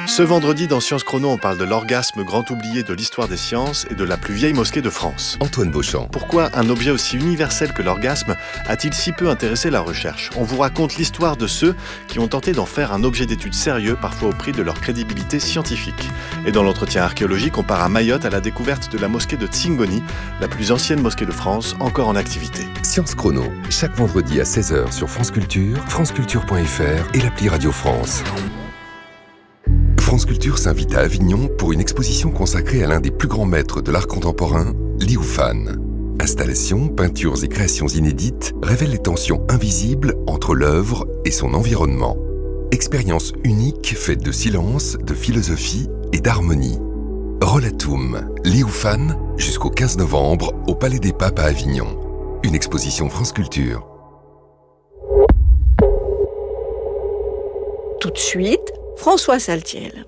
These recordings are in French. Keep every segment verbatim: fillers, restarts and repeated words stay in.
Ce vendredi, dans Sciences Chrono, on parle de l'orgasme, grand oublié de l'histoire des sciences et de la plus vieille mosquée de France. Antoine Beauchamp. Pourquoi un objet aussi universel que l'orgasme a-t-il si peu intéressé la recherche ? On vous raconte l'histoire de ceux qui ont tenté d'en faire un objet d'étude sérieux, parfois au prix de leur crédibilité scientifique. Et dans l'entretien archéologique, on part à Mayotte à la découverte de la mosquée de Tsingoni, la plus ancienne mosquée de France, encore en activité. Sciences Chrono, chaque vendredi à seize heures sur France Culture, franceculture point f r et l'appli Radio France. France Culture s'invite à Avignon pour une exposition consacrée à l'un des plus grands maîtres de l'art contemporain, Liu Fan. Installations, peintures et créations inédites révèlent les tensions invisibles entre l'œuvre et son environnement. Expérience unique faite de silence, de philosophie et d'harmonie. Rollatum, Liu Fan, jusqu'au quinze novembre au Palais des Papes à Avignon. Une exposition France Culture. Tout de suite, François Saltiel.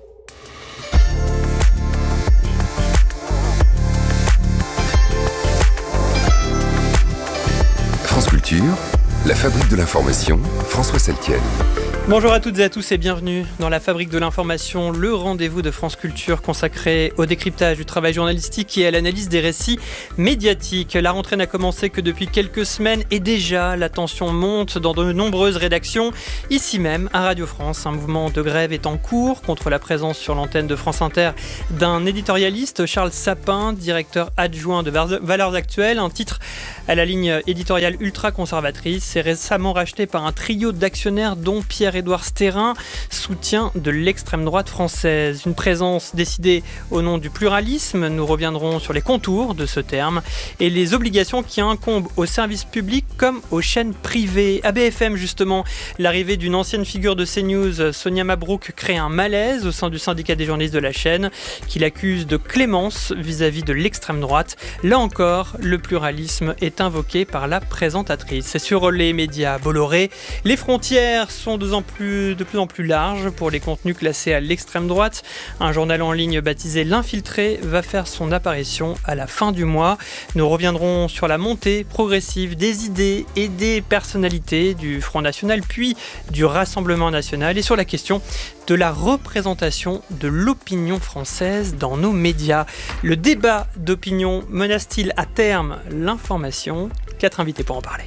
France Culture, la fabrique de l'information, François Saltiel. Bonjour à toutes et à tous et bienvenue dans la Fabrique de l'Information, le rendez-vous de France Culture consacré au décryptage du travail journalistique et à l'analyse des récits médiatiques. La rentrée n'a commencé que depuis quelques semaines et déjà la tension monte dans de nombreuses rédactions. Ici même, à Radio France, un mouvement de grève est en cours contre la présence sur l'antenne de France Inter d'un éditorialiste, Charles Sapin, directeur adjoint de Valeurs Actuelles, un titre à la ligne éditoriale ultra-conservatrice. C'est récemment racheté par un trio d'actionnaires dont Pierre-Édouard Stérin, soutien de l'extrême droite française. Une présence décidée au nom du pluralisme. Nous reviendrons sur les contours de ce terme et les obligations qui incombent aux services publics comme aux chaînes privées. À B F M justement, l'arrivée d'une ancienne figure de CNews, Sonia Mabrouk, crée un malaise au sein du syndicat des journalistes de la chaîne qui l'accuse de clémence vis-à-vis de l'extrême droite. Là encore, le pluralisme est invoqué par la présentatrice. Et sur les médias Bolloré, les frontières sont de plus en plus, de plus en plus larges pour les contenus classés à l'extrême droite. Un journal en ligne baptisé L'Infiltré va faire son apparition à la fin du mois. Nous reviendrons sur la montée progressive des idées et des personnalités du Front National puis du Rassemblement National et sur la question de la représentation de l'opinion française dans nos médias. Le débat d'opinion menace-t-il à terme l'information ? Quatre invités pour en parler.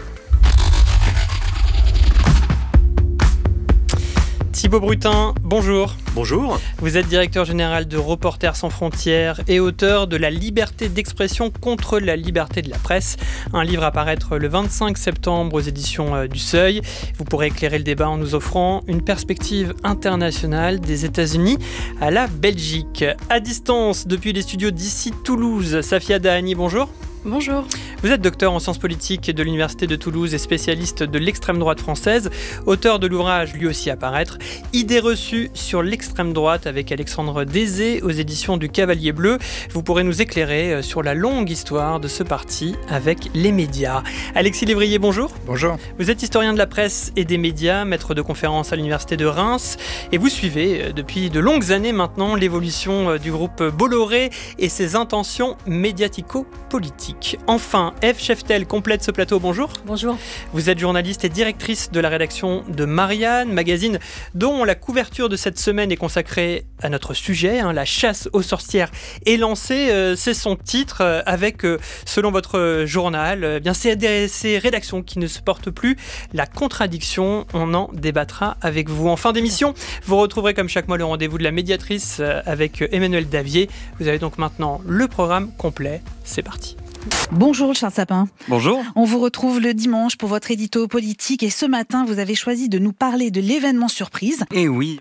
Thibaut Brutin, bonjour. Bonjour. Vous êtes directeur général de Reporters sans frontières et auteur de La liberté d'expression contre la liberté de la presse, un livre à paraître le vingt-cinq septembre aux éditions du Seuil. Vous pourrez éclairer le débat en nous offrant une perspective internationale des États-Unis à la Belgique. À distance, depuis les studios d'ici Toulouse, Safia Dahani, bonjour. Bonjour. Vous êtes docteur en sciences politiques de l'Université de Toulouse et spécialiste de l'extrême droite française, auteur de l'ouvrage lui aussi à paraître, Idées reçues sur l'extrême droite avec Alexandre Désé aux éditions du Cavalier Bleu. Vous pourrez nous éclairer sur la longue histoire de ce parti avec les médias. Alexis Lévrier, bonjour. Bonjour. Vous êtes historien de la presse et des médias, maître de conférences à l'Université de Reims et vous suivez depuis de longues années maintenant l'évolution du groupe Bolloré et ses intentions médiatico-politiques. Enfin, Ève Cheftel complète ce plateau, bonjour. Bonjour. Vous êtes journaliste et directrice de la rédaction de Marianne, magazine dont la couverture de cette semaine est consacrée à notre sujet, hein, la chasse aux sorcières est lancée, euh, c'est son titre, euh, avec, euh, selon votre journal, euh, bien c'est des, ces rédactions qui ne se portent plus, la contradiction, on en débattra avec vous. En fin d'émission, vous retrouverez comme chaque mois le rendez-vous de la médiatrice euh, avec Emmanuel Davier. Vous avez donc maintenant le programme complet, c'est parti. Bonjour Charles Sapin. Bonjour. On vous retrouve le dimanche pour votre édito politique et ce matin vous avez choisi de nous parler de l'événement surprise. Eh oui.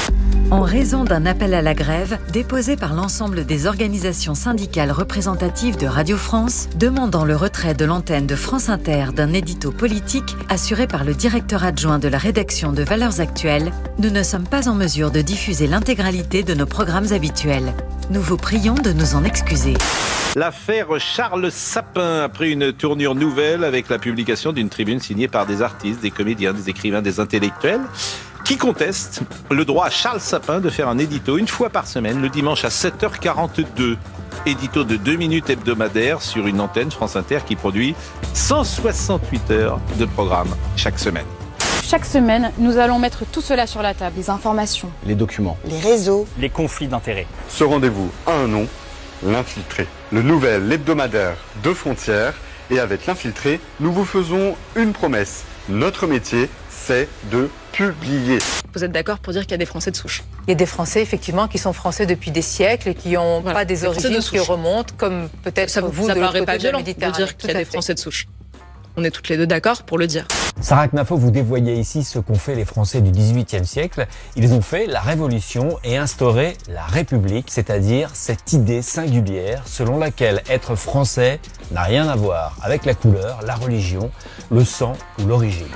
En raison d'un appel à la grève déposé par l'ensemble des organisations syndicales représentatives de Radio France, demandant le retrait de l'antenne de France Inter d'un édito politique assuré par le directeur adjoint de la rédaction de Valeurs Actuelles, nous ne sommes pas en mesure de diffuser l'intégralité de nos programmes habituels. Nous vous prions de nous en excuser. L'affaire Charles Sapin a pris une tournure nouvelle avec la publication d'une tribune signée par des artistes, des comédiens, des écrivains, des intellectuels qui contestent le droit à Charles Sapin de faire un édito une fois par semaine, le dimanche à sept heures quarante-deux. Édito de deux minutes hebdomadaires sur une antenne France Inter qui produit cent soixante-huit heures de programme chaque semaine. chaque semaine, nous allons mettre tout cela sur la table. Les informations, les documents, les réseaux, les conflits d'intérêts. Ce rendez-vous a un nom, l'Infiltré. Le nouvel hebdomadaire de Frontières. Et avec l'Infiltré, nous vous faisons une promesse. Notre métier, c'est de publier. Vous êtes d'accord pour dire qu'il y a des Français de souche? Il y a des Français, effectivement, qui sont Français depuis des siècles et qui n'ont voilà, pas des origines de qui remontent, comme peut-être ça, vous ça de l'autre paraît côté pas de la violent de dire qu'il y a des Français de souche. On est toutes les deux d'accord pour le dire. Sarah Knafo, vous dévoyez ici ce qu'ont fait les Français du dix-huitième siècle. Ils ont fait la Révolution et instauré la République, c'est-à-dire cette idée singulière selon laquelle être français n'a rien à voir avec la couleur, la religion, le sang ou l'origine.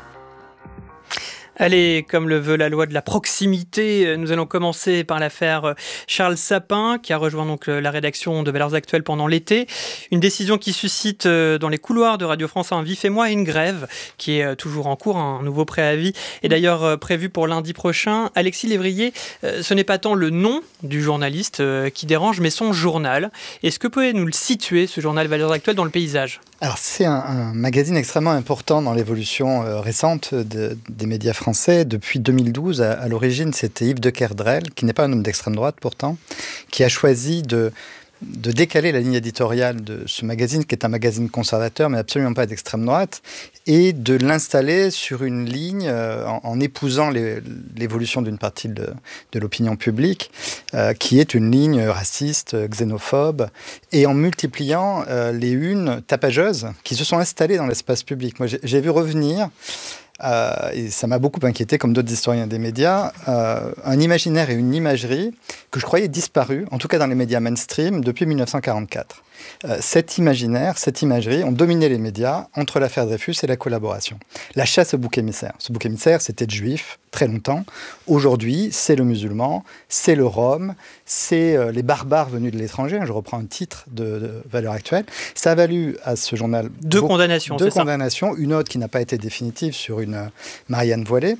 Allez, comme le veut la loi de la proximité, nous allons commencer par l'affaire Charles Sapin, qui a rejoint donc la rédaction de Valeurs Actuelles pendant l'été. Une décision qui suscite dans les couloirs de Radio France un vif émoi et une grève qui est toujours en cours. Un nouveau préavis est d'ailleurs prévu pour lundi prochain. Alexis Lévrier, ce n'est pas tant le nom du journaliste qui dérange, mais son journal. Est-ce que vous pouvez nous le situer, ce journal Valeurs Actuelles, dans le paysage ? Alors, c'est un, un magazine extrêmement important dans l'évolution euh, récente de, des médias français. Depuis deux mille douze, à, à l'origine, c'était Yves de Kerdrel, qui n'est pas un homme d'extrême droite pourtant, qui a choisi de, de décaler la ligne éditoriale de ce magazine, qui est un magazine conservateur, mais absolument pas d'extrême droite, et de l'installer sur une ligne euh, en, en épousant les, l'évolution d'une partie de, de l'opinion publique, euh, qui est une ligne raciste, xénophobe, et en multipliant euh, les unes tapageuses qui se sont installées dans l'espace public. Moi, j'ai, j'ai vu revenir, euh, et ça m'a beaucoup inquiété, comme d'autres historiens des médias, euh, un imaginaire et une imagerie que je croyais disparus, en tout cas dans les médias mainstream, depuis dix-neuf cent quarante-quatre. Euh, cet imaginaire, cette imagerie ont dominé les médias entre l'affaire Dreyfus et la collaboration. La chasse au bouc émissaire. Ce bouc émissaire, c'était le juif, très longtemps. Aujourd'hui, c'est le musulman, c'est le rom, c'est euh, les barbares venus de l'étranger. Je reprends un titre de, de Valeurs Actuelles. Ça a valu à ce journal... Deux beaucoup, condamnations, Deux c'est condamnations, ça. Une autre qui n'a pas été définitive sur une euh, Marianne Voilée.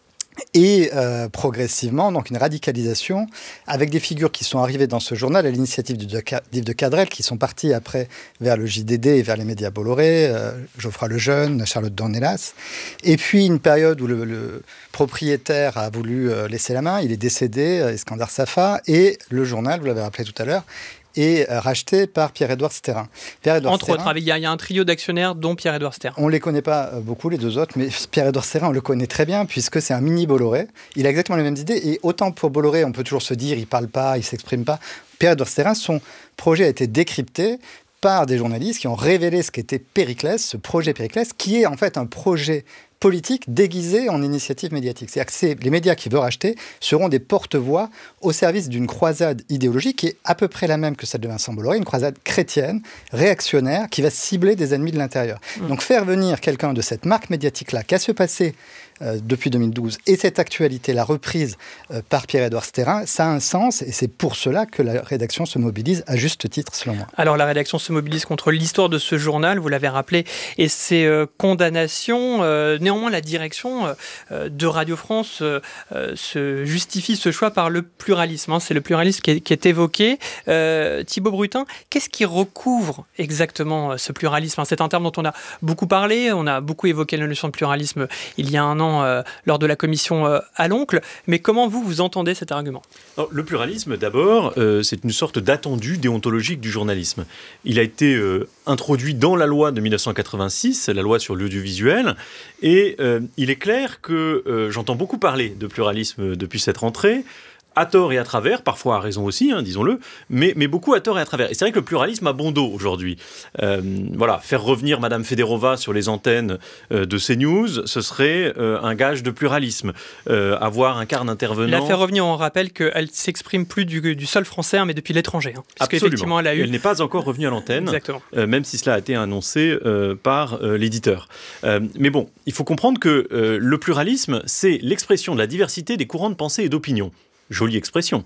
Et euh, progressivement, donc une radicalisation avec des figures qui sont arrivées dans ce journal à l'initiative d'Yves de Kerdrel, qui sont partis après vers le J D D et vers les médias Bolloré, euh, Geoffroy Lejeune, Charlotte Dornelas. Et puis une période où le, le propriétaire a voulu euh, laisser la main, il est décédé, euh, Iskandar Safa, et le journal, vous l'avez rappelé tout à l'heure, et racheté par Pierre-Édouard Sterrin. Pierre-Édouard Entre Sterrin, autres, il y, y a un trio d'actionnaires dont Pierre-Édouard Sterrin. On ne les connaît pas beaucoup, les deux autres, mais Pierre-Édouard Sterrin, on le connaît très bien, puisque c'est un mini Bolloré. Il a exactement les mêmes idées, et autant pour Bolloré, on peut toujours se dire, il ne parle pas, il ne s'exprime pas. Pierre-Édouard Sterrin, son projet a été décrypté par des journalistes qui ont révélé ce qu'était Périclès, ce projet Périclès, qui est en fait un projet politique déguisée en initiative médiatique. C'est-à-dire que c'est, les médias qui veulent racheter seront des porte-voix au service d'une croisade idéologique qui est à peu près la même que celle de Vincent Bolloré, une croisade chrétienne, réactionnaire, qui va cibler des ennemis de l'intérieur. Mmh. Donc faire venir quelqu'un de cette marque médiatique-là, qui a se passé euh, depuis deux mille douze, et cette actualité, la reprise euh, par Pierre-Édouard Sterrin, ça a un sens, et c'est pour cela que la rédaction se mobilise à juste titre, selon moi. Alors la rédaction se mobilise contre l'histoire de ce journal, vous l'avez rappelé, et ses euh, condamnations. Euh, néanmoins, la direction euh, de Radio France euh, euh, se justifie ce choix par le pluralisme. Hein, c'est le pluralisme qui est, qui est évoqué. Euh, Thibaut Brutin, qu'est-ce qui recouvre exactement ce pluralisme ? C'est un terme dont on a beaucoup parlé, on a beaucoup évoqué la notion de pluralisme il y a un an euh, lors de la commission euh, à l'oncle, mais comment vous, vous entendez cet argument ? Alors, le pluralisme, d'abord, euh, c'est une sorte d'attendu déontologique du journalisme. Il a été euh, introduit dans la loi de dix-neuf cent quatre-vingt-six, la loi sur l'audiovisuel, et euh, il est clair que euh, j'entends beaucoup parler de pluralisme depuis cette rentrée, à tort et à travers, parfois à raison aussi, hein, disons-le, mais, mais beaucoup à tort et à travers. Et c'est vrai que le pluralisme a bon dos aujourd'hui. Euh, voilà, faire revenir Madame Federova sur les antennes euh, de CNews, ce serait euh, un gage de pluralisme. Euh, avoir un quart d'intervenant... La faire revenir, on rappelle qu'elle ne s'exprime plus du, du sol français, hein, mais depuis l'étranger. Hein, Absolument. Elle, a eu... elle n'est pas encore revenue à l'antenne, euh, même si cela a été annoncé euh, par euh, l'éditeur. Euh, mais bon, il faut comprendre que euh, le pluralisme, c'est l'expression de la diversité des courants de pensée et d'opinion. Jolie expression.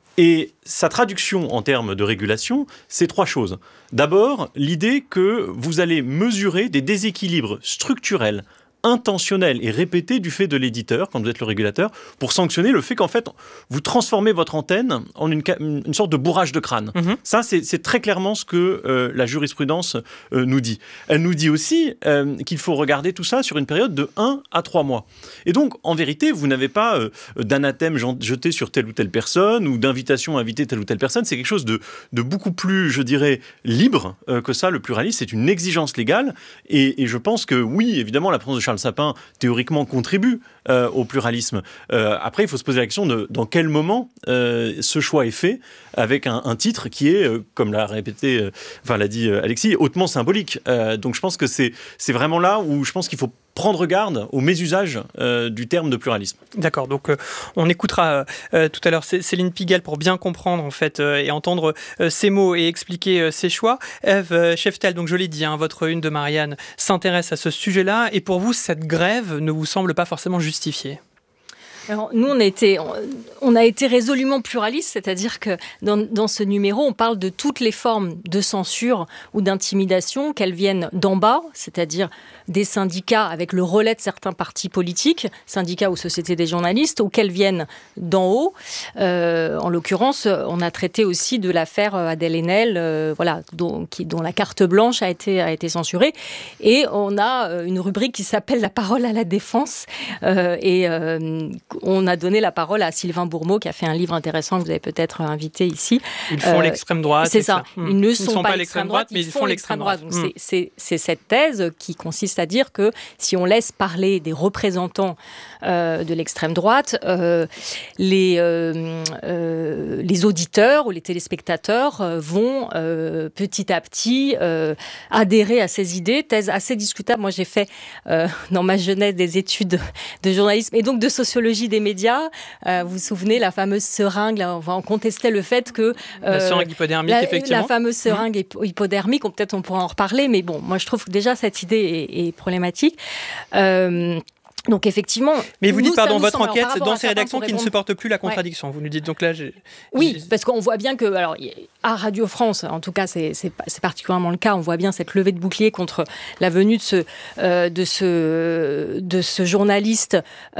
Et sa traduction en termes de régulation, c'est trois choses. D'abord, l'idée que vous allez mesurer des déséquilibres structurels, intentionnelle et répétée du fait de l'éditeur, quand vous êtes le régulateur, pour sanctionner le fait qu'en fait, vous transformez votre antenne en une, une sorte de bourrage de crâne. Mmh. Ça, c'est, c'est très clairement ce que euh, la jurisprudence euh, nous dit. Elle nous dit aussi euh, qu'il faut regarder tout ça sur une période de un à trois mois. Et donc, en vérité, vous n'avez pas euh, d'anathème jeté sur telle ou telle personne ou d'invitation à inviter telle ou telle personne. C'est quelque chose de, de beaucoup plus, je dirais, libre euh, que ça. Le pluralisme, c'est une exigence légale. Et, et je pense que, oui, évidemment, la présence de Charles Sapin, théoriquement, contribue euh, au pluralisme. Euh, après, il faut se poser la question de dans quel moment euh, ce choix est fait, avec un, un titre qui est, euh, comme l'a répété, euh, enfin l'a dit euh, Alexis, hautement symbolique. Euh, donc je pense que c'est, c'est vraiment là où je pense qu'il faut prendre garde au mésusage euh, du terme de pluralisme. D'accord, donc euh, on écoutera euh, tout à l'heure Céline Pigalle pour bien comprendre en fait euh, et entendre euh, ces mots et expliquer euh, ses choix. Ève euh, Cheftel, donc je l'ai dit, hein, votre une de Marianne s'intéresse à ce sujet-là et pour vous cette grève ne vous semble pas forcément justifiée? Alors, nous, on a, été, on a été résolument pluraliste, c'est-à-dire que dans, dans ce numéro, on parle de toutes les formes de censure ou d'intimidation, qu'elles viennent d'en bas, c'est-à-dire des syndicats avec le relais de certains partis politiques, syndicats ou sociétés des journalistes, ou qu'elles viennent d'en haut. Euh, en l'occurrence, on a traité aussi de l'affaire Adèle Haenel, euh, voilà, dont, qui, dont la carte blanche a été, a été censurée. Et on a une rubrique qui s'appelle « La parole à la défense euh, ». Et euh, on a donné la parole à Sylvain Bourmeau, qui a fait un livre intéressant que vous avez peut-être invité ici. Ils font euh, l'extrême droite. C'est ça. ça. Ils ne ils sont, sont pas, pas l'extrême droite, mais ils font l'extrême droite. droite. Donc mmh. c'est, c'est, c'est cette thèse qui consiste à dire que si on laisse parler des représentants euh, de l'extrême droite, euh, les, euh, euh, les auditeurs ou les téléspectateurs euh, vont euh, petit à petit euh, adhérer à ces idées. Thèse assez discutable. Moi, j'ai fait euh, dans ma jeunesse des études de journalisme et donc de sociologie des médias. Euh, vous vous souvenez, la fameuse seringue, là, enfin, on contestait le fait que... Euh, la seringue hypodermique, la, effectivement. La fameuse seringue mmh. hypodermique, on, peut-être on pourra en reparler, mais bon, moi je trouve que déjà cette idée est, est problématique. Euh, Donc effectivement... Mais vous nous, dites, pardon, votre semble, enquête alors, dans ces rédactions qui répondre... ne supportent plus la contradiction. Ouais. Vous nous dites donc là... J'ai... Oui, j'ai... parce qu'on voit bien que... Alors, à Radio France, en tout cas, c'est, c'est, c'est particulièrement le cas, on voit bien cette levée de bouclier contre la venue de ce, euh, de ce, de ce journaliste,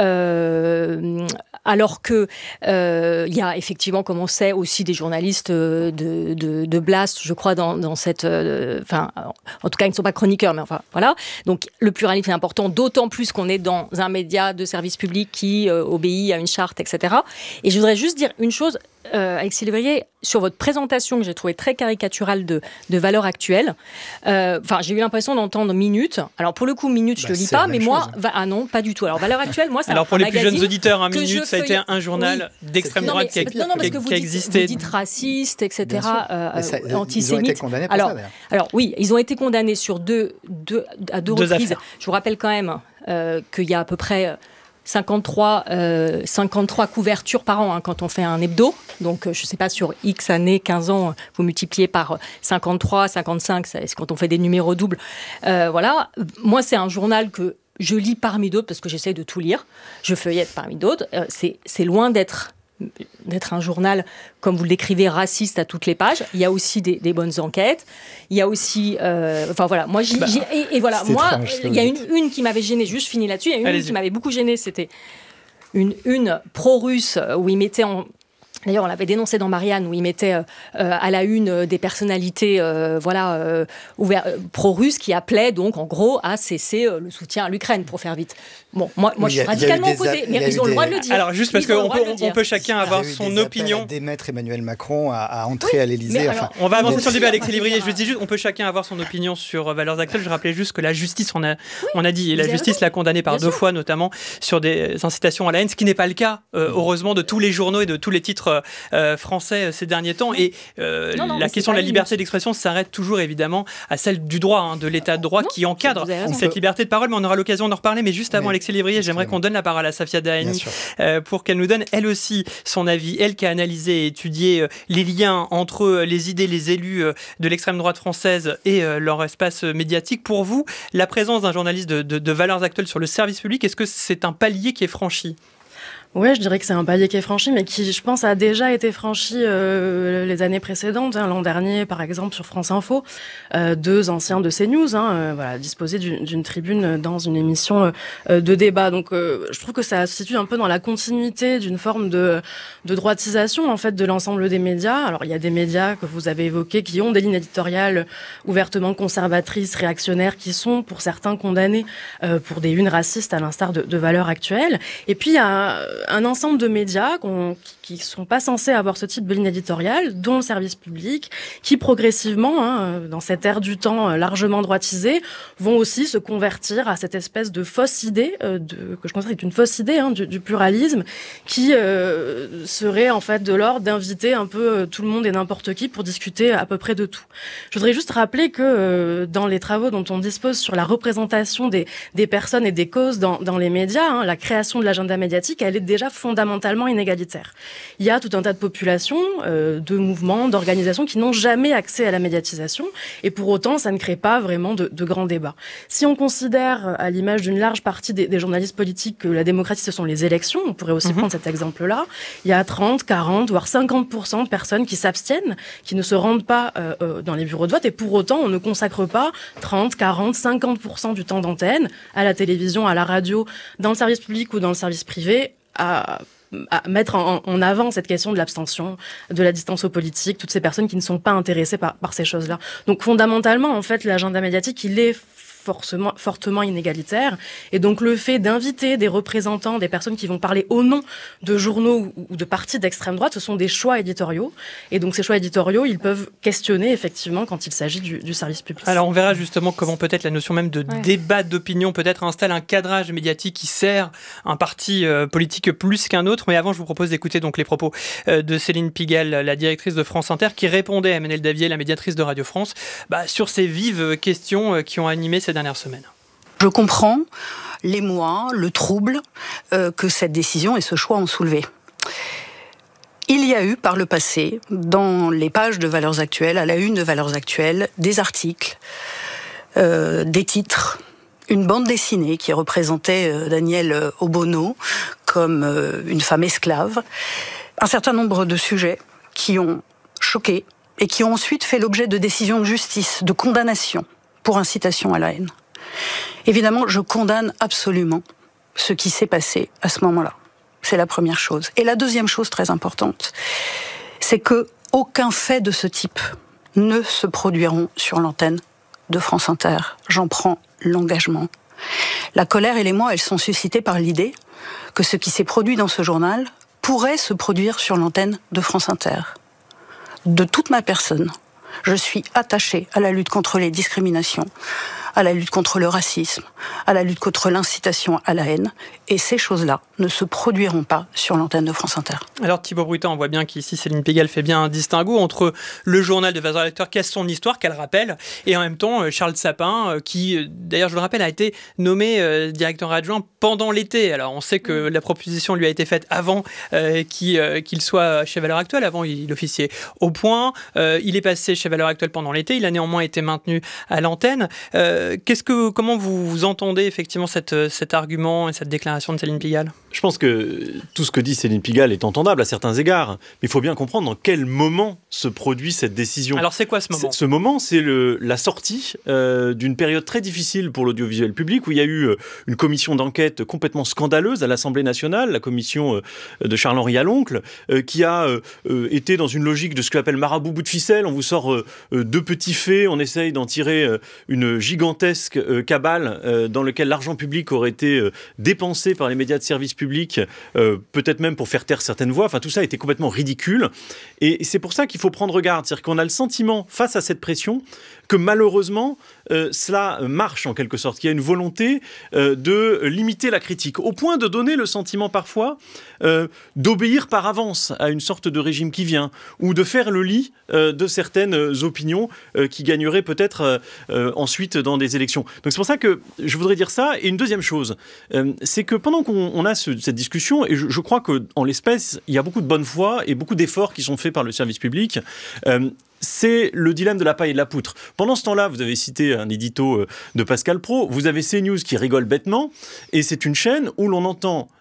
euh, alors qu'il euh, y a effectivement, comme on sait, aussi des journalistes de, de, de Blast, je crois, dans, dans cette... Enfin, euh, en tout cas, ils ne sont pas chroniqueurs, mais enfin, voilà. Donc, le pluralisme est important, d'autant plus qu'on est dans un média de service public qui euh, obéit à une charte, et cetera. Et je voudrais juste dire une chose, euh, Alexis Lévrier, sur votre présentation que j'ai trouvée très caricaturale de, de Valeurs Actuelles. Enfin, euh, j'ai eu l'impression d'entendre Minute. Alors, pour le coup, Minute, je ne bah, le lis pas, mais moi... Va, ah non, pas du tout. Alors, Valeurs Actuelles, moi, c'est Alors, un pour les plus jeunes auditeurs, un Minute, ça a été un journal oui. d'extrême non, droite mais, qui a, non, non, parce qui, que vous qui a dites, existé. Vous dites raciste, et cetera, euh, ça, antisémite. Ils ont été condamnés pour alors, ça, d'ailleurs. Alors, oui, ils ont été condamnés sur deux, deux, à deux, deux reprises. Affaires. Je vous rappelle quand même euh, qu'il y a à peu près... cinquante-trois, euh, cinquante-trois couvertures par an hein, quand on fait un hebdo. Donc, euh, je ne sais pas, sur X années, quinze ans, vous multipliez par cinquantre-trois, cinquante-cinq, c'est quand on fait des numéros doubles. Euh, voilà. Moi, c'est un journal que je lis parmi d'autres parce que j'essaie de tout lire. Je feuillette parmi d'autres. Euh, c'est, c'est loin d'être... d'être un journal, comme vous l'écrivez, raciste à toutes les pages. Il y a aussi des, des bonnes enquêtes. Il y a aussi... Euh, enfin, voilà. Moi, j'ai, bah, j'ai, et, et voilà. Moi, il y a une, une qui m'avait gênée. Juste fini là-dessus. Il y a une, une qui m'avait beaucoup gênée. C'était une, une pro-russe où il mettait en... D'ailleurs, on l'avait dénoncé dans Marianne, où il mettait euh, à la une euh, des personnalités euh, voilà, euh, ouvert, euh, pro-russes qui appelaient donc, en gros, à cesser euh, le soutien à l'Ukraine, pour faire vite. Bon, moi, moi oui, je suis radicalement opposée, mais ils ont le droit de le dire. Alors, juste parce qu'on peut, on peut chacun avoir son opinion. D'émettre Emmanuel Macron à, à entrer oui, à l'Élysée. Enfin, on va avancer sur le débat, Alexis Lévrier. Je dis juste, on peut chacun avoir son opinion sur Valeurs Actuelles. Je rappelais juste que la justice, on a, oui, on a dit, et la justice l'a condamné par deux sûr. fois, notamment sur des incitations à la haine, ce qui n'est pas le cas, euh, heureusement, de tous les journaux et de tous les titres euh, français ces derniers temps. Et euh, non, non, la question de la liberté d'expression s'arrête toujours, évidemment, à celle du droit, hein, de l'état de droit non, qui encadre cette liberté de parole. Mais on aura l'occasion d'en reparler. Mais juste avant, mais, Alexis Lévrier, j'aimerais qu'on donne la parole à Safia Dahani euh, pour qu'elle nous donne, elle aussi, son avis. Elle qui a analysé et étudié euh, les liens entre euh, les idées, les élus euh, de l'extrême droite française et euh, leur espace médiatique. Pour vous, la présence d'un journaliste de, de, de Valeurs Actuelles sur le service public, est-ce que c'est un palier qui est franchi ? Ouais, je dirais que c'est un palier qui est franchi, mais qui, je pense, a déjà été franchi euh, les années précédentes. Hein. L'an dernier, par exemple, sur France Info, euh, deux anciens de CNews, hein, euh, voilà, disposaient d'une, d'une tribune dans une émission euh, de débat. Donc, euh, je trouve que ça se situe un peu dans la continuité d'une forme de, de droitisation, en fait, de l'ensemble des médias. Alors, il y a des médias que vous avez évoqués qui ont des lignes éditoriales ouvertement conservatrices, réactionnaires, qui sont, pour certains, condamnés euh, pour des unes racistes, à l'instar de, de Valeurs Actuelles. Et puis, il y a un ensemble de médias qui ne sont pas censés avoir ce type de ligne éditoriale, dont le service public, qui progressivement, hein, dans cette ère du temps largement droitisée, vont aussi se convertir à cette espèce de fausse idée, euh, de, que je considère être une fausse idée hein, du, du pluralisme, qui euh, serait en fait de l'ordre d'inviter un peu euh, tout le monde et n'importe qui pour discuter à peu près de tout. Je voudrais juste rappeler que euh, dans les travaux dont on dispose sur la représentation des, des personnes et des causes dans, dans les médias, hein, la création de l'agenda médiatique, elle est déjà fondamentalement inégalitaire. Il y a tout un tas de populations, euh, de mouvements, d'organisations qui n'ont jamais accès à la médiatisation et pour autant, ça ne crée pas vraiment de, de grands débats. Si on considère, à l'image d'une large partie des, des journalistes politiques, que la démocratie, ce sont les élections, on pourrait aussi mmh. prendre cet exemple-là, il y a trente, quarante, voire cinquante pour cent de personnes qui s'abstiennent, qui ne se rendent pas euh, euh, dans les bureaux de vote et pour autant, on ne consacre pas trente, quarante, cinquante pour cent du temps d'antenne à la télévision, à la radio, dans le service public ou dans le service privé, à, à mettre en, en avant cette question de l'abstention, de la distance aux politiques, toutes ces personnes qui ne sont pas intéressées par, par ces choses-là. Donc fondamentalement, en fait, l'agenda médiatique, il est forcément, fortement inégalitaire. Et donc le fait d'inviter des représentants, des personnes qui vont parler au nom de journaux ou de partis d'extrême droite, ce sont des choix éditoriaux. Et donc ces choix éditoriaux, ils peuvent questionner effectivement quand il s'agit du, du service public. Alors on verra justement comment peut-être la notion même de ouais. débat d'opinion peut-être installe un cadrage médiatique qui sert un parti euh, politique plus qu'un autre. Mais avant, je vous propose d'écouter donc les propos euh, de Céline Pigalle, la directrice de France Inter, qui répondait à Emmanuel Davier, la médiatrice de Radio France, bah, sur ces vives questions euh, qui ont animé cette dernières semaines. Je comprends l'émoi, le trouble euh, que cette décision et ce choix ont soulevé. Il y a eu par le passé, dans les pages de Valeurs Actuelles, à la une de Valeurs Actuelles, des articles, euh, des titres, une bande dessinée qui représentait euh, Danielle Obono comme euh, une femme esclave, un certain nombre de sujets qui ont choqué et qui ont ensuite fait l'objet de décisions de justice, de condamnation pour incitation à la haine. Évidemment, je condamne absolument ce qui s'est passé à ce moment-là. C'est la première chose. Et la deuxième chose très importante, c'est que aucun fait de ce type ne se produiront sur l'antenne de France Inter. J'en prends l'engagement. La colère et l'émoi, elles sont suscitées par l'idée que ce qui s'est produit dans ce journal pourrait se produire sur l'antenne de France Inter. De toute ma personne, je suis attachée à la lutte contre les discriminations, à la lutte contre le racisme, à la lutte contre l'incitation à la haine. Et ces choses-là ne se produiront pas sur l'antenne de France Inter. Alors Thibaut Brutin, on voit bien qu'ici Céline Pigalle fait bien un distinguo entre le journal de Valeurs Actuelles qui a son histoire, qu'elle rappelle, et en même temps Charles Sapin, qui d'ailleurs je le rappelle a été nommé euh, directeur adjoint pendant l'été. Alors on sait que la proposition lui a été faite avant euh, qu'il, euh, qu'il soit chez Valeurs Actuelles, avant il officiait au Point, euh, il est passé chez Valeurs Actuelles pendant l'été, il a néanmoins été maintenu à l'antenne. Euh, Qu'est-ce que, comment vous, vous entendez effectivement cette, cet argument et cette déclaration de Céline Pigalle ? Je pense que tout ce que dit Céline Pigalle est entendable à certains égards, mais il faut bien comprendre dans quel moment se produit cette décision. Alors c'est quoi ce moment ? Ce moment, c'est le, la sortie euh, d'une période très difficile pour l'audiovisuel public, où il y a eu euh, une commission d'enquête complètement scandaleuse à l'Assemblée nationale, la commission euh, de Charles-Henri Aloncle, euh, qui a euh, euh, été dans une logique de ce qu'on appelle marabout bout de ficelle. On vous sort euh, deux petits faits, on essaye d'en tirer euh, une gigantesque euh, cabale euh, dans laquelle l'argent public aurait été euh, dépensé par les médias de service public, euh, peut-être même pour faire taire certaines voix. Enfin, tout ça a été complètement ridicule. Et c'est pour ça qu'il faut prendre garde. C'est-à-dire qu'on a le sentiment, face à cette pression, que malheureusement, euh, cela marche en quelque sorte, qu'il y a une volonté euh, de limiter la critique, au point de donner le sentiment parfois euh, d'obéir par avance à une sorte de régime qui vient, ou de faire le lit euh, de certaines opinions euh, qui gagneraient peut-être euh, euh, ensuite dans des élections. Donc c'est pour ça que je voudrais dire ça. Et une deuxième chose, euh, c'est que pendant qu'on on a ce, cette discussion, et je, je crois qu'en l'espèce, il y a beaucoup de bonne foi et beaucoup d'efforts qui sont faits par le service public, euh, c'est le dilemme de la paille et de la poutre. Pendant ce temps-là, vous avez cité un édito de Pascal Praud, vous avez CNews qui rigole bêtement, et c'est une chaîne où l'on entend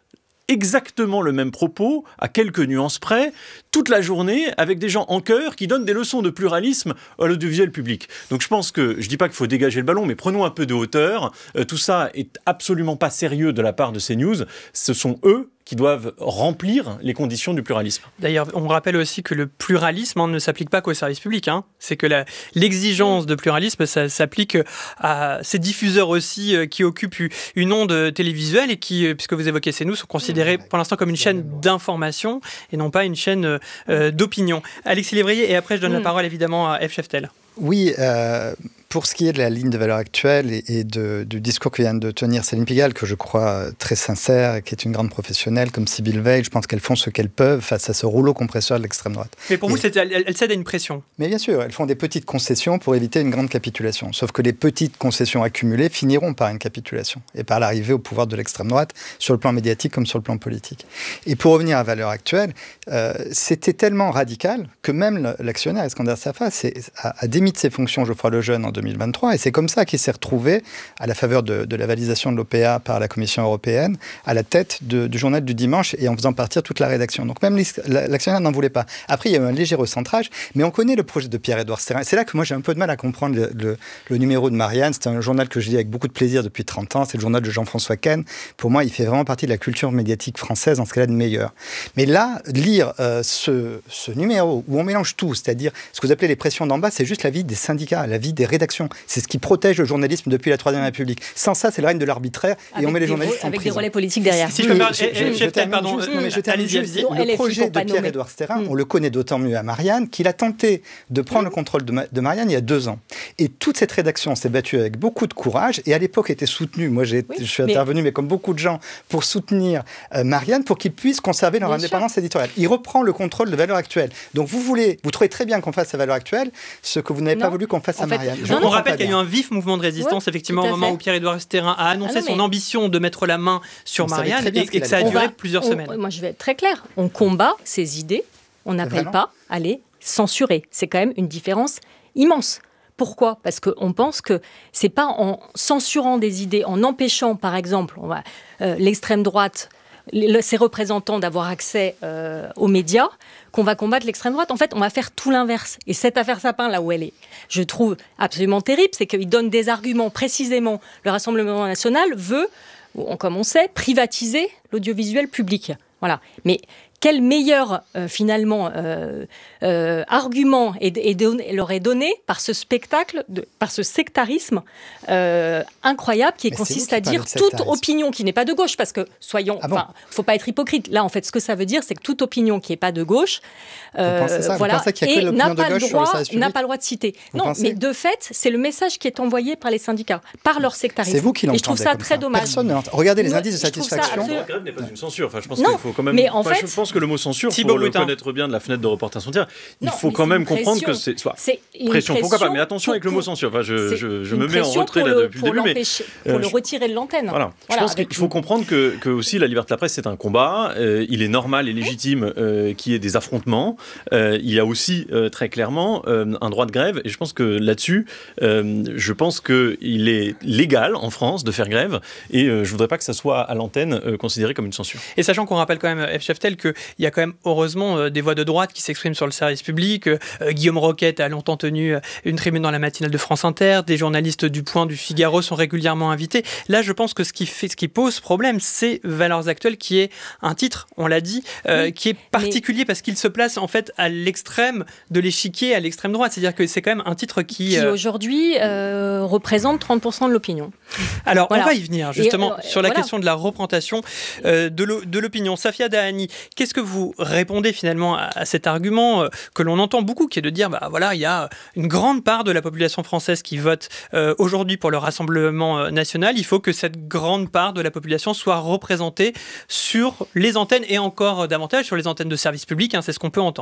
exactement le même propos, à quelques nuances près, toute la journée, avec des gens en chœur qui donnent des leçons de pluralisme à l'audiovisuel public. Donc je pense que, je ne dis pas qu'il faut dégager le ballon, mais prenons un peu de hauteur. Euh, tout ça est absolument pas sérieux de la part de CNews. Ce sont eux qui doivent remplir les conditions du pluralisme. D'ailleurs, on rappelle aussi que le pluralisme hein, ne s'applique pas qu'au service public. Hein. C'est que la, l'exigence de pluralisme, ça s'applique à ces diffuseurs aussi euh, qui occupent une onde télévisuelle et qui, euh, puisque vous évoquez CNews, sont considérés pour l'instant comme une chaîne d'information et non pas une chaîne euh, d'opinion. Alexis Lévrier, et après je donne mmh. la parole évidemment à F. Cheftel. Oui, euh, pour ce qui est de la ligne de valeur actuelle et, et de, du discours que vient de tenir Céline Pigalle, que je crois très sincère et qui est une grande professionnelle comme Sibylle Veil, je pense qu'elles font ce qu'elles peuvent face à ce rouleau compresseur de l'extrême droite. Mais pour et, vous, c'est, elles, elles cèdent à une pression. Mais bien sûr, elles font des petites concessions pour éviter une grande capitulation. Sauf que les petites concessions accumulées finiront par une capitulation et par l'arrivée au pouvoir de l'extrême droite sur le plan médiatique comme sur le plan politique. Et pour revenir à valeur actuelle, euh, c'était tellement radical que même l'actionnaire Iskander Safa a, a démis de ses fonctions Geoffroy Lejeune en deux mille vingt-trois, et c'est comme ça qu'il s'est retrouvé, à la faveur de, de la validation de l'O P A par la Commission européenne, à la tête de, du journal du dimanche et en faisant partir toute la rédaction. Donc même l'actionnaire n'en voulait pas. Après, il y a eu un léger recentrage, mais on connaît le projet de Pierre-Édouard Stérin. C'est là que moi j'ai un peu de mal à comprendre le, le, le numéro de Marianne. C'est un journal que je lis avec beaucoup de plaisir depuis trente ans. C'est le journal de Jean-François Ken. Pour moi, il fait vraiment partie de la culture médiatique française, en ce cas-là de meilleur. Mais là, lire euh, ce, ce numéro où on mélange tout, c'est-à-dire ce que vous appelez les pressions d'en bas, c'est juste la vie des syndicats, la vie des rédactions. C'est ce qui protège le journalisme depuis la Troisième République. Sans ça, c'est le règne de l'arbitraire et avec on met les des journalistes re- en avec prison. des relais politiques derrière. Si je peux me permettre, pardon, mais je termine juste. Le L F I projet de Pierre-Édouard Stérin, on le connaît d'autant mieux à Marianne qu'il a tenté de prendre le contrôle de, Ma- de Marianne il y a deux ans. Et toute cette rédaction s'est battue avec beaucoup de courage et à l'époque était soutenue. Moi, j'ai, oui, je suis mais... intervenu, mais comme beaucoup de gens, pour soutenir euh, Marianne pour qu'ils puissent conserver leur bien indépendance sûr. éditoriale. Il reprend le contrôle de Valeurs Actuelles. Donc vous voulez, vous trouvez très bien qu'on fasse à Valeurs Actuelles ce que vous n'avez non. pas voulu qu'on fasse en à fait, Marianne. Je on rappelle qu'il y a eu un vif mouvement de résistance, ouais, effectivement, au moment fait. où Pierre-Édouard Stérin a annoncé ah non, mais... son ambition de mettre la main sur on Marianne et, et que ça a duré va, plusieurs on, semaines. Moi, je vais être très claire. On combat ces idées. On n'appelle pas à les censurer. C'est quand même une différence immense. Pourquoi ? Parce qu'on pense que c'est pas en censurant des idées, en empêchant, par exemple, on va, euh, l'extrême droite, le, ses représentants d'avoir accès euh, aux médias, qu'on va combattre l'extrême droite. En fait, on va faire tout l'inverse. Et cette affaire Sapin, là où elle est, je trouve absolument terrible, c'est qu'il donne des arguments précisément. Le Rassemblement national veut, comme on sait, privatiser l'audiovisuel public. Voilà. Mais quel meilleur, euh, finalement, euh, euh, argument est, est donné, leur est donné par ce spectacle, de, par ce sectarisme euh, incroyable qui Mais consiste à dire toute opinion qui n'est pas de gauche, parce que, soyons, il ah bon ne faut pas être hypocrite. Là, en fait, ce que ça veut dire, c'est que toute opinion qui n'est pas de gauche, euh, ça, voilà, et n'a pas, le droit, n'a pas le droit de citer. Vous non, pensez mais de fait, c'est le message qui est envoyé par les syndicats, par leur sectarisme. C'est vous qui l'entendez. Et je trouve ça très ça. dommage. Personne ne l'entend. Regardez les indices de satisfaction. La grève n'est pas une censure. Enfin, je pense non, qu'il faut quand même. Mais en enfin, fait, je pense que le mot censure, Thibaut pour le Boutin. connaître bien de la fenêtre de Reporters sans frontières, il non, faut quand même comprendre que c'est. Soit, c'est une pression, pourquoi pas, mais pression attention avec le mot censure. Enfin, je, je, je me mets en pression retrait pour là le- depuis le pour début, mais. l'empêcher- Pour le je- retirer de l'antenne. Voilà. Je Voilà, pense qu'il avec faut une- comprendre que, que aussi la liberté de la presse c'est un combat. Euh, il est normal et légitime euh, qu'il y ait des affrontements. Euh, il y a aussi euh, très clairement euh, un droit de grève. Et je pense que là-dessus, euh, je pense qu'il est légal en France de faire grève. Et euh, je voudrais pas que ça soit à l'antenne euh, considéré comme une censure. Et sachant qu'on rappelle quand même, F. Cheftel, qu'il y a quand même heureusement euh, des voix de droite qui s'expriment sur le service public. Euh, Guillaume Roquette a longtemps tenu euh, une tribune dans la matinale de France Inter. Des journalistes du Point, du Figaro sont régulièrement invités. Là, je pense que ce qui, fait, ce qui pose problème, c'est Valeurs Actuelles, qui est un titre, on l'a dit, euh, oui, qui est particulier mais... parce qu'il se place en fait à l'extrême de l'échiquier, à l'extrême droite. C'est-à-dire que c'est quand même un titre qui... Qui euh... aujourd'hui euh, représente trente pour cent de l'opinion. Alors, voilà. on va y venir justement Et, euh, sur la voilà. question de la représentation euh, de, l'o- de l'opinion. Safia Dahani, qu'est-ce que vous répondez finalement à, à cet argument euh, que l'on entend beaucoup, qui est de dire, bah voilà, il y a une grande part de la population française qui vote euh, aujourd'hui pour le Rassemblement euh, national. Il faut que cette grande part de la population soit représentée sur les antennes et encore davantage sur les antennes de service public. Hein, c'est ce qu'on peut entendre.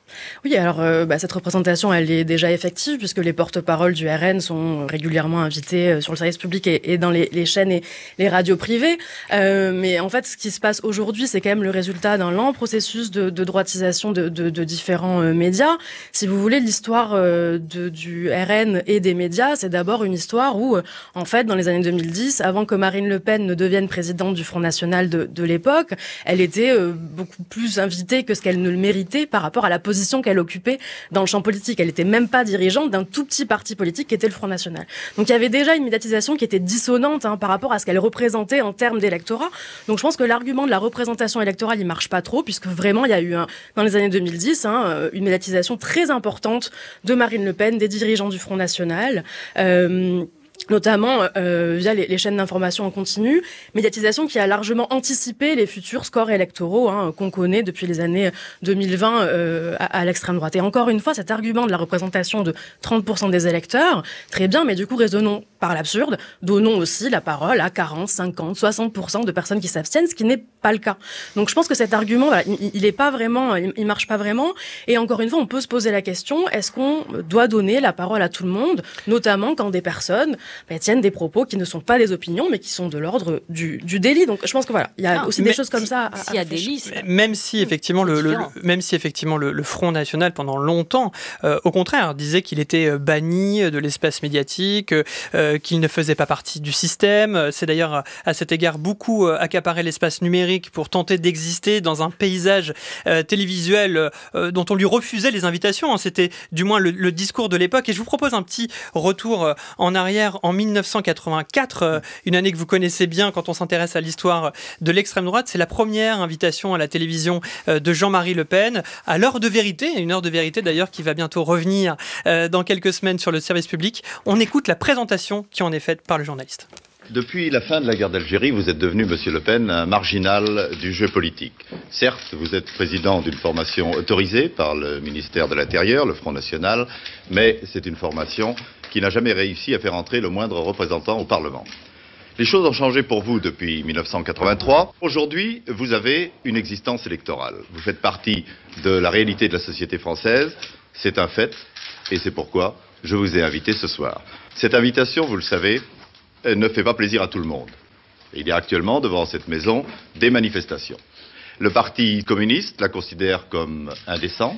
Oui, alors euh, bah, cette représentation, elle est déjà effective puisque les porte-paroles du R N sont régulièrement invités euh, sur le service public et, et dans les, les chaînes et les radios privées. Euh, mais en fait, ce qui se passe aujourd'hui, c'est quand même le résultat d'un lent processus de, de droitisation de, de, de différents euh, médias. Si vous voulez, l'histoire euh, de, du R N et des médias, c'est d'abord une histoire où, euh, en fait, dans les années deux mille dix, avant que Marine Le Pen ne devienne présidente du Front National de, de l'époque, elle était euh, beaucoup plus invitée que ce qu'elle ne le méritait par rapport à la position qu'elle occupait dans le champ politique. Elle n'était même pas dirigeante d'un tout petit parti politique qui était le Front National. Donc il y avait déjà une médiatisation qui était dissonante hein, par rapport à ce qu'elle représentait en termes d'électorat. Donc je pense que l'argument de la représentation électorale, il marche pas trop, puisque vraiment il y a eu, un, dans les années deux mille dix, hein, une médiatisation très importante de Marine Le Pen, des dirigeants du Front National. Euh, notamment euh, via les, les chaînes d'information en continu, médiatisation qui a largement anticipé les futurs scores électoraux hein, qu'on connaît depuis les années deux mille vingt euh, à, à l'extrême droite. Et encore une fois, cet argument de la représentation de trente pour cent des électeurs, très bien, mais du coup, raisonnons par l'absurde, donnons aussi la parole à quarante, cinquante, soixante pour cent de personnes qui s'abstiennent, ce qui n'est pas le cas. Donc je pense que cet argument, voilà, il, il est pas vraiment, il, il marche pas vraiment. Et encore une fois, on peut se poser la question, est-ce qu'on doit donner la parole à tout le monde, notamment quand des personnes bah, tiennent des propos qui ne sont pas des opinions, mais qui sont de l'ordre du, du délit. Donc je pense que voilà, il y a non, aussi des choses comme ça. À, s'il y a délit, même si effectivement le, le, le même si effectivement le, le Front National pendant longtemps, euh, au contraire, disait qu'il était banni de l'espace médiatique, euh, qu'il ne faisait pas partie du système. C'est d'ailleurs à cet égard beaucoup accaparé l'espace numérique pour tenter d'exister dans un paysage euh, télévisuel euh, dont on lui refusait les invitations. C'était du moins le, le discours de l'époque. Et je vous propose un petit retour en arrière en mille neuf cent quatre-vingt-quatre, une année que vous connaissez bien quand on s'intéresse à l'histoire de l'extrême droite. C'est la première invitation à la télévision de Jean-Marie Le Pen à l'heure de vérité, une heure de vérité d'ailleurs qui va bientôt revenir dans quelques semaines sur le service public. On écoute la présentation qui en est faite par le journaliste. Depuis la fin de la guerre d'Algérie, vous êtes devenu, Monsieur Le Pen, un marginal du jeu politique. Certes, vous êtes président d'une formation autorisée par le ministère de l'Intérieur, le Front National, mais c'est une formation qui n'a jamais réussi à faire entrer le moindre représentant au Parlement. Les choses ont changé pour vous depuis mille neuf cent quatre-vingt-trois. Aujourd'hui, vous avez une existence électorale. Vous faites partie de la réalité de la société française. C'est un fait, et c'est pourquoi je vous ai invité ce soir. Cette invitation, vous le savez, ne fait pas plaisir à tout le monde. Il y a actuellement devant cette maison des manifestations. Le Parti communiste la considère comme indécente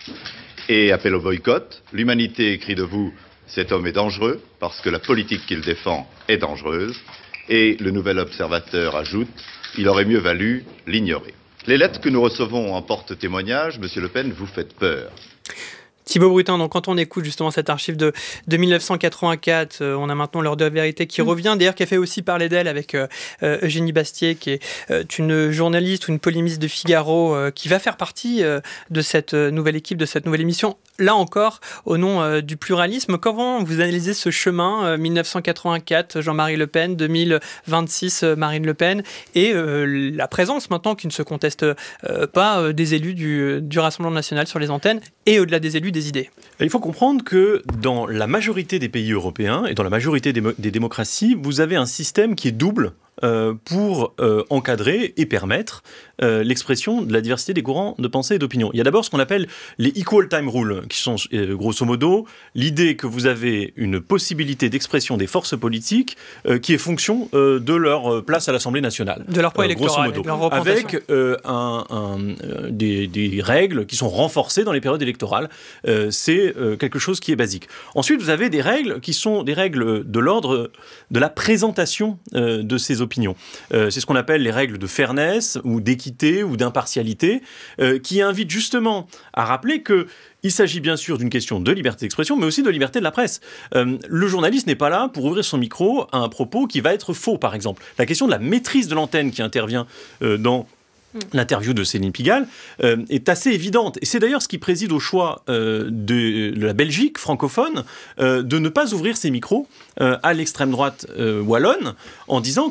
et appelle au boycott. L'humanité crie de vous, cet homme est dangereux parce que la politique qu'il défend est dangereuse. Et le Nouvel Observateur ajoute, il aurait mieux valu l'ignorer. Les lettres que nous recevons en porte-témoignage, Monsieur Le Pen, vous faites peur. Thibaut Brutin, donc quand on écoute justement cette archive de, de mille neuf cent quatre-vingt-quatre, euh, on a maintenant l'heure de la vérité qui mmh. revient, d'ailleurs qui a fait aussi parler d'elle avec euh, euh, Eugénie Bastier, qui est euh, une journaliste ou une polémiste de Figaro, euh, qui va faire partie euh, de cette nouvelle équipe, de cette nouvelle émission, là encore au nom euh, du pluralisme. Comment vous analysez ce chemin, euh, mille neuf cent quatre-vingt-quatre, Jean-Marie Le Pen, deux mille vingt-six, euh, Marine Le Pen, et euh, la présence maintenant qui ne se conteste euh, pas euh, des élus du, du Rassemblement national sur les antennes, et au-delà des élus, des idées. Il faut comprendre que dans la majorité des pays européens et dans la majorité des, des démocraties, vous avez un système qui est double euh, pour euh, encadrer et permettre euh, l'expression de la diversité des courants de pensée et d'opinion. Il y a d'abord ce qu'on appelle les equal time rules, qui sont euh, grosso modo l'idée que vous avez une possibilité d'expression des forces politiques euh, qui est fonction euh, de leur place à l'Assemblée nationale. De leur poids euh, électoral, grosso modo, de leur représentation. avec euh, un, un, euh, des, des règles qui sont renforcées dans les périodes électorales. Euh, c'est euh, quelque chose qui est basique. Ensuite, vous avez des règles qui sont des règles de l'ordre de la présentation euh, de ces opinions. Euh, c'est ce qu'on appelle les règles de fairness ou d'équité ou d'impartialité euh, qui invitent justement à rappeler que il s'agit bien sûr d'une question de liberté d'expression, mais aussi de liberté de la presse. Euh, le journaliste n'est pas là pour ouvrir son micro à un propos qui va être faux, par exemple. La question de la maîtrise de l'antenne qui intervient euh, dans l'interview de Céline Pigalle euh, est assez évidente. Et c'est d'ailleurs ce qui préside au choix euh, de, de la Belgique francophone euh, de ne pas ouvrir ses micros euh, à l'extrême droite euh, wallonne en disant que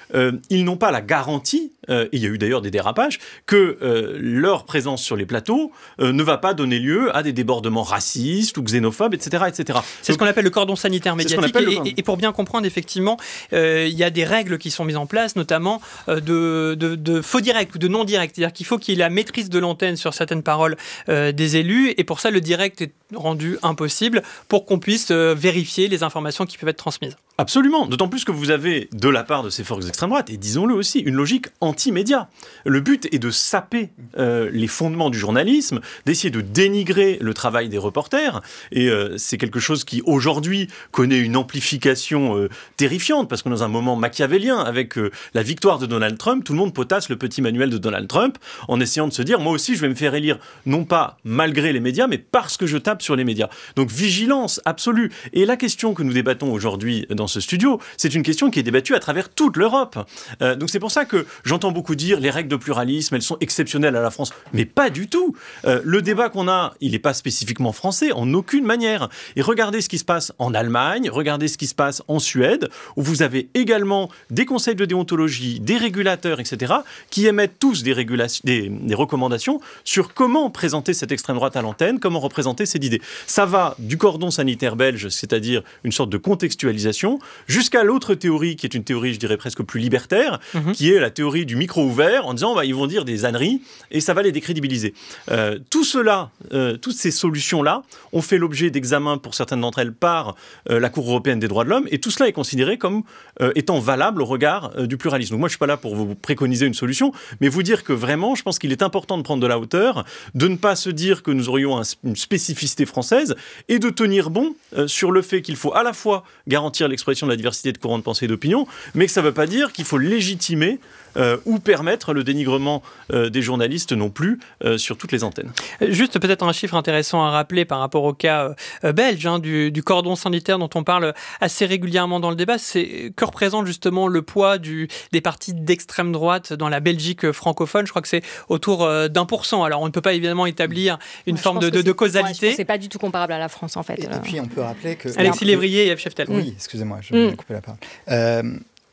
euh, ils n'ont pas la garantie, euh, et il y a eu d'ailleurs des dérapages, que euh, leur présence sur les plateaux euh, ne va pas donner lieu à des débordements racistes ou xénophobes, et cetera, et cetera. C'est Donc, ce qu'on appelle le cordon sanitaire médiatique. Et, le... et, et pour bien comprendre, effectivement, euh, il y a des règles qui sont mises en place, notamment euh, de, de, de faux direct ou de non direct. C'est-à-dire qu'il faut qu'il y ait la maîtrise de l'antenne sur certaines paroles euh, des élus, et pour ça, le direct est rendu impossible pour qu'on puisse euh, vérifier les informations qui peuvent être transmises. Absolument, d'autant plus que vous avez, de la part de ces forces d'extrême droite, et disons-le aussi, une logique anti-média. Le but est de saper euh, les fondements du journalisme, d'essayer de dénigrer le travail des reporters, et euh, c'est quelque chose qui, aujourd'hui, connaît une amplification euh, terrifiante, parce qu'on est dans un moment machiavélien, avec euh, la victoire de Donald Trump, tout le monde potasse le petit manuel de Donald Trump, en essayant de se dire, moi aussi, je vais me faire élire, non pas malgré les médias, mais parce que je tape sur les médias. Donc, vigilance absolue. Et la question que nous débattons aujourd'hui dans ce studio, c'est une question qui est débattue à travers toute l'Europe. Euh, donc c'est pour ça que j'entends beaucoup dire les règles de pluralisme, elles sont exceptionnelles à la France, mais pas du tout. Euh, le débat qu'on a, il n'est pas spécifiquement français, en aucune manière. Et regardez ce qui se passe en Allemagne, regardez ce qui se passe en Suède, où vous avez également des conseils de déontologie, des régulateurs, et cetera, qui émettent tous des, régulations, des, des recommandations sur comment présenter cette extrême droite à l'antenne, comment représenter cette idée. Ça va du cordon sanitaire belge, c'est-à-dire une sorte de contextualisation, jusqu'à l'autre théorie, qui est une théorie, je dirais, presque plus libertaire, mmh. qui est la théorie du micro ouvert, en disant, bah, ils vont dire des âneries, et ça va les décrédibiliser. Euh, tout cela, euh, toutes ces solutions-là, ont fait l'objet d'examens, pour certaines d'entre elles, par euh, la Cour européenne des droits de l'homme, et tout cela est considéré comme euh, étant valable au regard euh, du pluralisme. Donc moi, je ne suis pas là pour vous préconiser une solution, mais vous dire que vraiment, je pense qu'il est important de prendre de la hauteur, de ne pas se dire que nous aurions un, une spécificité française, et de tenir bon euh, sur le fait qu'il faut à la fois garantir l'expression de la diversité de courants de pensée et d'opinion, mais que ça ne veut pas dire qu'il faut légitimer euh, ou permettre le dénigrement euh, des journalistes non plus euh, sur toutes les antennes. Juste peut-être un chiffre intéressant à rappeler par rapport au cas euh, belge, hein, du, du cordon sanitaire dont on parle assez régulièrement dans le débat, c'est que représente justement le poids du, des partis d'extrême droite dans la Belgique francophone. Je crois que c'est autour euh, d'un pour cent. Alors on ne peut pas évidemment établir une ouais, forme de, de, de causalité. Ouais, c'est pas du tout comparable à la France en fait. Et, et puis on peut rappeler que... Alexis Lévrier et Yves Cheftel. Oui, excusez-moi, je vais mmh. couper la parole. Euh,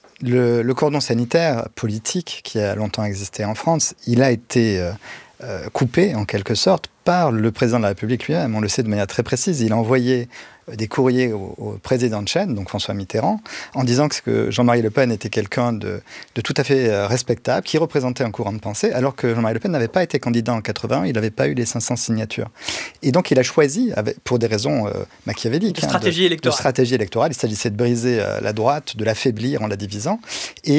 le, le cordon sanitaire politique qui a longtemps existé en France, il a été euh, euh, coupé en quelque sorte par le président de la République lui-même. On le sait de manière très précise. Il a envoyé des courriers au, au président de chaîne, donc François Mitterrand, en disant que Jean-Marie Le Pen était quelqu'un de, de tout à fait respectable, qui représentait un courant de pensée, alors que Jean-Marie Le Pen n'avait pas été candidat en quatre-vingt-un, il n'avait pas eu les cinq cents signatures. Et donc il a choisi, avec, pour des raisons euh, machiavéliques, de stratégie, hein, de, électorale. de stratégie électorale, il s'agissait de briser euh, la droite, de l'affaiblir en la divisant, et